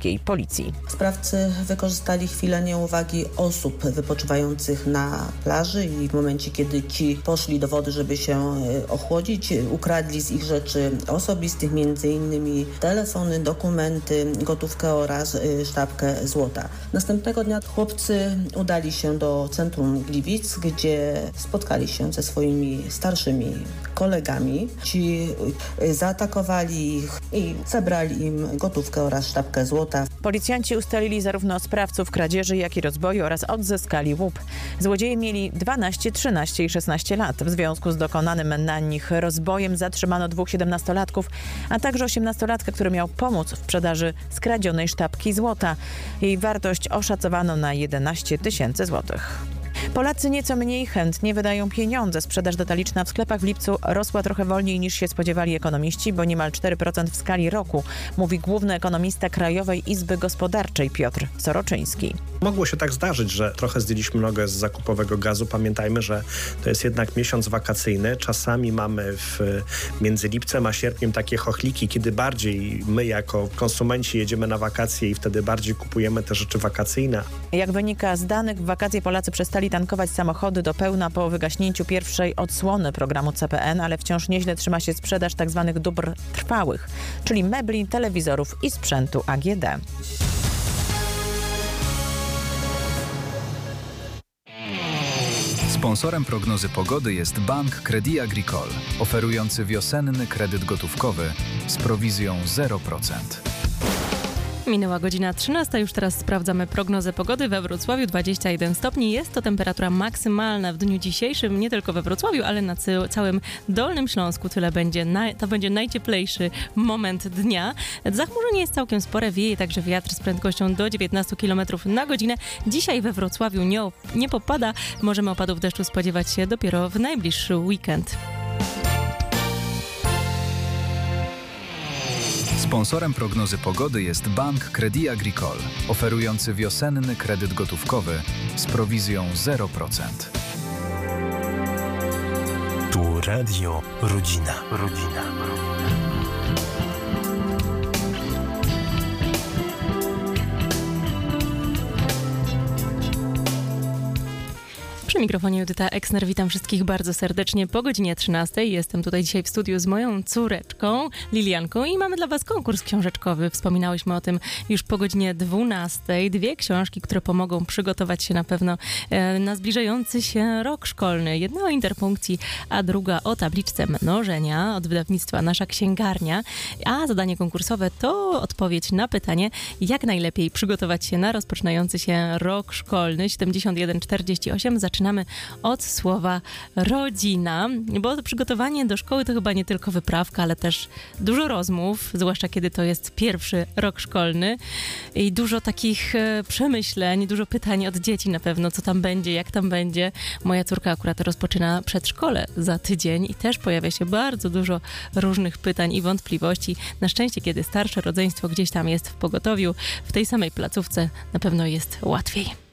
szostakowieckiej policji. Sprawcy wykorzystali chwilę nieuwagi osób wypoczywających na plaży i w momencie, kiedy ci poszli do wody, żeby się ochłodzić, ukradli z ich rzeczy osobistych, m.in. telefony, dokumenty, gotówkę oraz sztabkę złota. Następnego dnia chłopcy udali się do centrum Gliwic, gdzie spotkali się ze swoimi starszymi kolegami. Ci zaatakowali ich i zabrali im gotówkę oraz sztabkę złota. Policjanci ustalili zarówno sprawców kradzieży, jak i rozboju oraz odzyskali łup. Złodzieje mieli 12, 13 i 16 lat. W związku z dokonanym na nich rozbojem zatrzymano 2 17-latków, a także 18-latkę, który miał pomóc w sprzedaży skradzionej sztabki złota. Jej wartość oszacowano na 11 000 złotych. Polacy nieco mniej chętnie wydają pieniądze. Sprzedaż detaliczna w sklepach w lipcu rosła trochę wolniej niż się spodziewali ekonomiści, bo niemal 4% w skali roku, mówi główny ekonomista Krajowej Izby Gospodarczej Piotr Soroczyński. Mogło się tak zdarzyć, że trochę zdjęliśmy nogę z zakupowego gazu. Pamiętajmy, że to jest jednak miesiąc wakacyjny. Czasami mamy między lipcem a sierpniem takie chochliki, kiedy bardziej my jako konsumenci jedziemy na wakacje i wtedy bardziej kupujemy te rzeczy wakacyjne. Jak wynika z danych, w wakacje Polacy przestali tankować samochody do pełna po wygaśnięciu pierwszej odsłony programu CPN, ale wciąż nieźle trzyma się sprzedaż tzw. dóbr trwałych, czyli mebli, telewizorów i sprzętu AGD. Sponsorem prognozy pogody jest Bank Crédit Agricole, oferujący wiosenny kredyt gotówkowy z prowizją 0%. Minęła godzina 13, już teraz sprawdzamy prognozę pogody. We Wrocławiu 21 stopni. Jest to temperatura maksymalna w dniu dzisiejszym, nie tylko we Wrocławiu, ale na całym Dolnym Śląsku. To będzie najcieplejszy moment dnia. Zachmurzenie jest całkiem spore, wieje także wiatr z prędkością do 19 km na godzinę. Dzisiaj we Wrocławiu nie popada. Możemy opadów deszczu spodziewać się dopiero w najbliższy weekend. Sponsorem prognozy pogody jest Bank Crédit Agricole, oferujący wiosenny kredyt gotówkowy z prowizją 0%. Tu Radio Rodzina. Przy mikrofonie Judyta Eksner, witam wszystkich bardzo serdecznie po godzinie 13. Jestem tutaj dzisiaj w studiu z moją córeczką Lilianką i mamy dla Was konkurs książeczkowy. Wspominałyśmy o tym już po godzinie 12. 2 książki, które pomogą przygotować się na pewno na zbliżający się rok szkolny. Jedna o interpunkcji, a druga o tabliczce mnożenia od wydawnictwa Nasza Księgarnia. A zadanie konkursowe to odpowiedź na pytanie, jak najlepiej przygotować się na rozpoczynający się rok szkolny. 7148. Zaczynamy od słowa rodzina, bo przygotowanie do szkoły to chyba nie tylko wyprawka, ale też dużo rozmów, zwłaszcza kiedy to jest pierwszy rok szkolny i dużo takich przemyśleń, dużo pytań od dzieci na pewno, co tam będzie, jak tam będzie. Moja córka akurat rozpoczyna przedszkole za tydzień i też pojawia się bardzo dużo różnych pytań i wątpliwości. Na szczęście, kiedy starsze rodzeństwo gdzieś tam jest w pogotowiu, w tej samej placówce na pewno jest łatwiej.